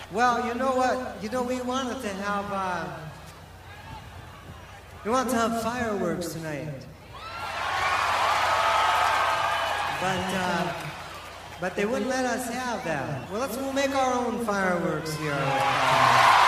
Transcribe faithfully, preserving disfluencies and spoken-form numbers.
Well, you know what? You know, we wanted to have, uh, we wanted to have fireworks tonight. But, uh, but they wouldn't let us have that. Well, let's we'll make our own fireworks here.